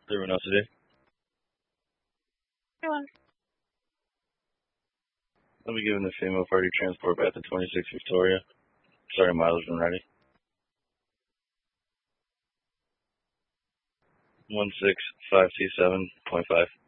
Everyone else today. Sure. I'll be giving the female party transport back to 26 Victoria. Sorry, mileage when ready. 16527.5.